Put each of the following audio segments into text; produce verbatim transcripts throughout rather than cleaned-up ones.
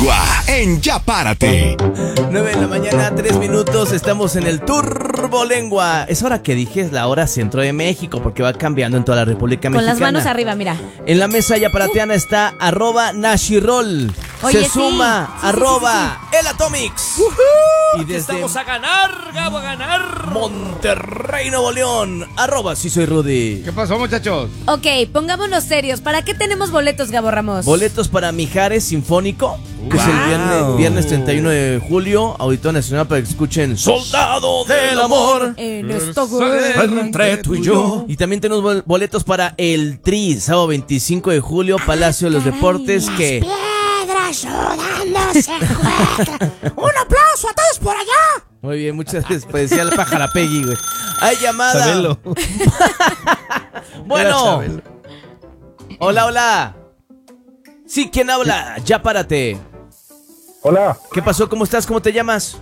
Turbolengua en Ya Párate. nueve de la mañana, tres minutos, estamos en el Turbolengua. Es hora que dije, es la hora centro de México, porque va cambiando en toda la República Con Mexicana. las manos arriba, mira. En la mesa yaparateana está arroba Nashirol. Oye, Se sí. suma Sí, sí, arroba El Atomics. Y desde Estamos a ganar, Gabo, a ganar. Monterrey, Nuevo León, arroba Sí Soy Rudy. ¿Qué pasó, muchachos? Ok, pongámonos serios. ¿Para qué tenemos boletos, Gabo Ramos? Boletos para Mijares Sinfónico, que es el Wow. viernes, viernes treinta y uno de julio, Auditorio Nacional, para que escuchen Soldado del Amor. En esta guerra. Entre tú y yo. Y también tenemos bol- boletos para el Tri, sábado veinticinco de julio, Palacio de los Deportes, que... Piedras sudando se encuentran. Un aplauso a todos por allá. Muy bien, muchas gracias, pues decía el pajarapegui, güey. Hay llamada. Sabelo. Bueno. Hola, hola. Sí, ¿quién habla? Ya párate. Hola, ¿Qué pasó? ¿Cómo estás? ¿Cómo te llamas?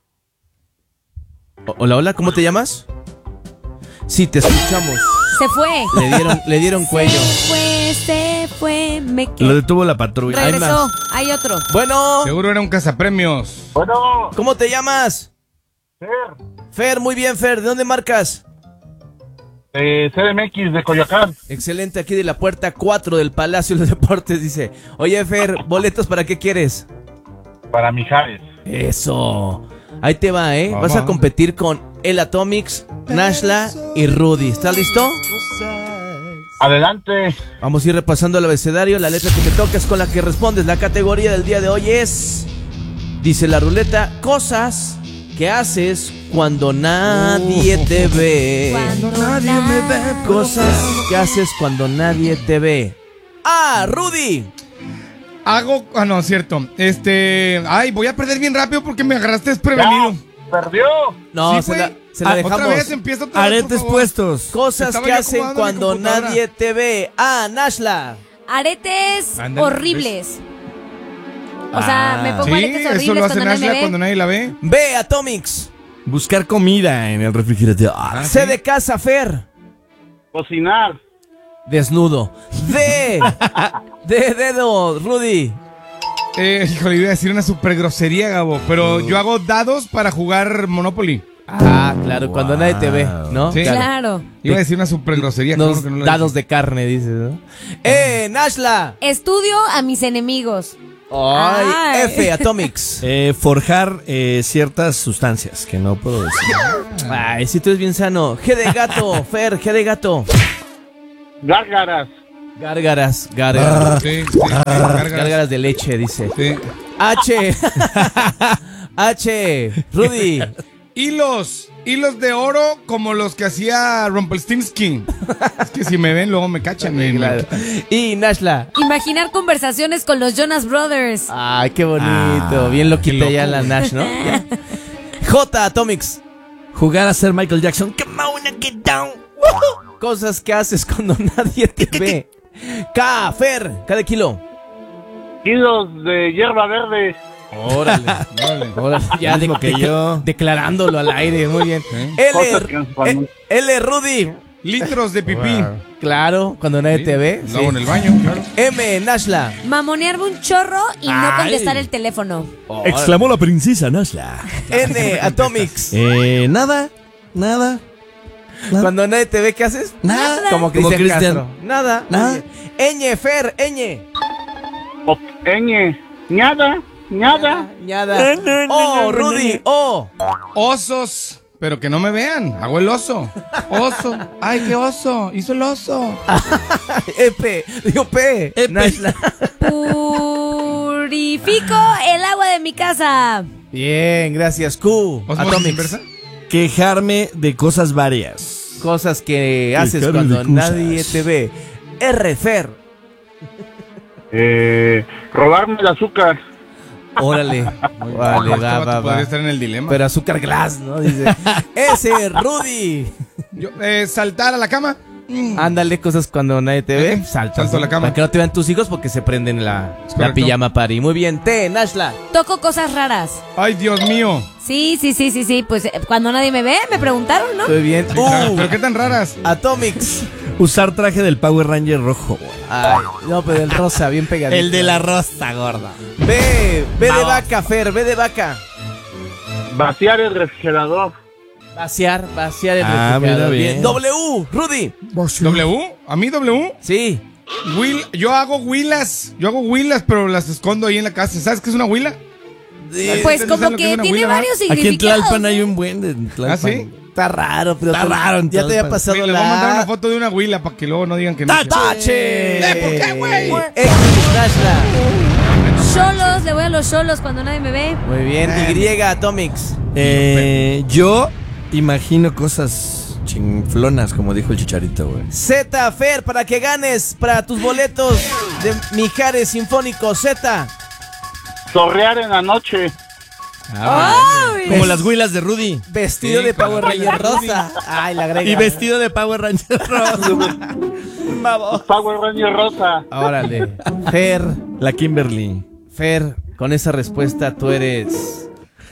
O- Hola, hola, ¿cómo te llamas? Sí, te escuchamos. Se fue. Le dieron, le dieron cuello. Se fue, se fue, me Lo quedé. detuvo la patrulla. Hay Regresó. más. Hay otro. Bueno, Seguro era un cazapremios. bueno, ¿cómo te llamas? Fer, Fer, muy bien, Fer. ¿De dónde marcas? eh, C D M X de Coyoacán. Excelente, aquí de la puerta cuatro del Palacio de los Deportes, dice. Oye, Fer, ¿boletos para qué quieres? Para Mijares. Eso. Ahí te va, ¿eh? Vamos. Vas a competir con El Atomics, Nashla y Rudy. ¿Estás listo? Adelante. Vamos a ir repasando el abecedario. La letra que te toca es con la que respondes. La categoría del día de hoy es... Dice la ruleta, cosas que haces cuando nadie te ve. Cuando nadie me ve. Cosas que haces cuando nadie te ve. ¡Ah, Rudy! Hago. Ah, no, cierto. Este. Ay, voy a perder bien rápido porque me agarraste desprevenido. Ya, perdió. No, Sí, se güey. la, se la Ah, dejamos. Otra vez empiezo otra vez, por Aretes favor. puestos. Cosas Estaba que yo hacen acomodando mi cuando computadora. nadie te ve. Ah, Nashla. Aretes Ándale, horribles. O sea, Ah. me pongo Sí, aretes horribles eso lo hace cuando nadie me Nashla ve. cuando nadie la ve. B, Atomics. Buscar comida en el refrigerador. Ah, C sí. de casa, Fer. Cocinar. Desnudo. D. De dedo, Rudy. Eh, híjole, iba a decir una super grosería, Gabo. Pero yo hago dados para jugar Monopoly. Ah, claro, cuando nadie te ve, ¿no? Sí. Claro. Iba a decir una super grosería. Unos claro que no la dados de carne, dices, ¿no? Eh, Nashla. Estudio a mis enemigos. Ay, Ay. F, Atomics. Eh, forjar eh, ciertas sustancias que no puedo decir. Ay, si tú eres bien sano. G de gato, Fer, G de gato. Gárgaras. Gárgaras, gárgaras. dije. Sí, sí, gárgaras. Gárgaras de leche, dice. Sí. H. H. Rudy. Hilos, hilos de oro como los que hacía Rumpelstiltskin. Es que si me ven, luego me cachan. y me- Claro. Y Nashla. Imaginar conversaciones con los Jonas Brothers. Ay, qué bonito. Ah, bien loquita qué loco, ya la güey. Nash, ¿no? Ya. J, Atomics. Jugar a ser Michael Jackson. Come on and get down. Cosas que haces cuando nadie te ve. K, Fer, K de kilo. Kilos de hierba verde. Órale, Órale. órale. Ya de, Mismo que de- yo. declarándolo al aire, muy bien. L, Cosas que haces cuando- eh, L, Rudy. Litros de pipí. Claro, cuando nadie te ve. Lo hago en Sí. el baño, claro. M, Nashla. Mamonearme un chorro y no Ay. contestar el teléfono. Exclamó la princesa Nashla. N, Atomics. Eh, nada, nada. Cuando nadie te ve, ¿qué haces? Nada. Como Cristian Cristian. Castro. Nada. Nada. Ñ, Fer, Ñ. O- Ñ. Ñada. Ñada. Ñada. O, Rudy, O. Osos. Pero que no me vean. Hago el oso. Oso. Ay, qué oso. Hizo el oso. P, digo P. Nashla. Purifico el agua de mi casa. Bien, gracias. Q, ¿Osmosis Atomics. inversa? Quejarme de cosas varias. Cosas que haces Quejarme cuando de cosas. nadie te ve. R, Fer. Eh, robarme el azúcar. Órale. Órale, Este va, vato va, podría va. estar en el dilema. Pero azúcar glass, ¿no? Dice. S, Rudy. Yo, eh, saltar a la cama. Mm. Ándale, cosas cuando nadie te ve. Ajá. Saltas, Salto a ¿no? la cama. Para que no te vean tus hijos porque se prenden la, la correcto. pijama party. Muy bien. T, Nashla. Toco cosas raras. Ay, Dios mío. Sí, sí, sí, sí, sí. Pues eh, cuando nadie me ve, me preguntaron, ¿no? Muy bien. Sí, claro. U, Pero qué tan raras. Atomics. Usar traje del Power Ranger rojo, güey. Ay, no, pero el rosa, bien pegadito. El de la rosa, gorda. B, B de vaca, Fer, B de vaca. Vaciar el refrigerador. Vaciar, vaciar el Ah, refrigerador. mira bien. W, Rudy. ¿W? ¿A mí W? Sí. Will, yo hago huilas. Yo hago huilas, pero las escondo ahí en la casa. ¿Sabes qué es una huila? Pues ¿Ustedes como saben lo que que es una tiene huila, varios Aquí en significados. Tlalpan hay un buen de Tlalpan. ¿Ah, sí? Está raro, pero Está te- raro en ya te había Tlalpan. pasado Les voy a mandar la una foto de una huila para que luego no digan que no. ¡Tache! Eh, ¿por qué, güey? X, Nashla. Cholos, le voy a los cholos cuando nadie me ve. Muy bien, Y, Atomics. Eh, yo imagino cosas chinflonas, como dijo el Chicharito, güey. Z, Fer, para que ganes para tus boletos de Mijares Sinfónico. Z. Zorrear en la noche. ¡Ay! Como las huilas de Rudy. Vestido Sí, de con Power la Ranger huila de rosa. Ay, la agrega. Y vestido de Power Ranger rojo. Vamos. Power Ranger rosa. Órale. Fer, La Kimberly. Fer, con esa respuesta tú eres...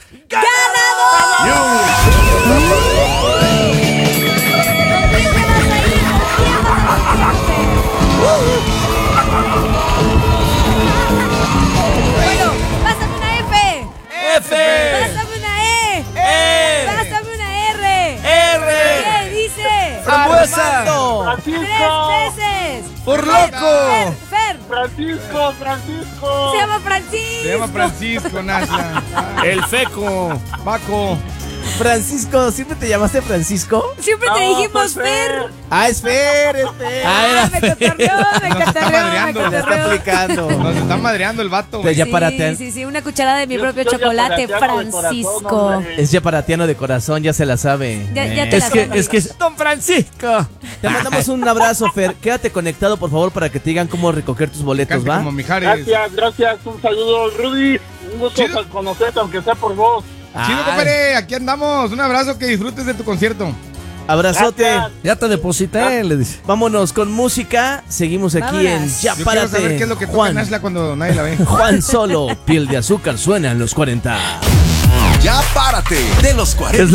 Bueno, pásame una F. F. Pásame una E. E. Pásame una R. R. ¿Qué dice? ¡Frambuesa! Tres Francisco. veces. ¡Por Fer, loco! Fer. Francisco, Francisco. Se llama Francisco. Se llama Francisco, Nashla. El feco. Paco. Francisco, ¿siempre te llamaste Francisco? Siempre te No, dijimos pues, Fer. Ah, es Fer, es Fer. Ah, me cotorreó, me Nos está cotorreó, me madreando, Te está cotorreó. aplicando. Nos está madreando el vato, Pero güey. ya Sí, para te- sí, sí, una cucharada de mi Yo propio soy chocolate, yaparatiano de Francisco. corazón, hombre. Es yaparatiano de corazón, ya se la sabe. Ya, ya te Es la que, sabes. es que es Don Francisco. Te mandamos un abrazo, Fer. Quédate conectado, por favor, para que te digan cómo recoger tus boletos, Cante ¿va? como Mijares. Gracias, gracias. Un saludo, Rudy. Un gusto Chido. conocerte, aunque sea por vos. Chido, Ay, compadre, aquí andamos. Un abrazo, que disfrutes de tu concierto. abrazote. Gracias. Ya te deposité, le dice. Vámonos con música. Seguimos aquí Vámonos. en Ya Yo quiero saber Párate. qué es lo que toca Juan, Nashla cuando nadie la ve. Juan Solo, Piel de Azúcar suena en los cuarenta. Ya párate de los cuarenta. Es